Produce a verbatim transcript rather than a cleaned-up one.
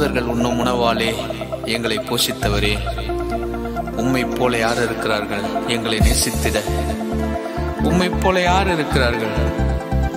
தூதர்கள் உண்ணும் உணவாலே எங்களை போஷித்தவரே, உம்மை போல யார் இருக்கிறார்கள் எங்களை நேசித்திட? உம்மை போல யார் இருக்கிறார்கள்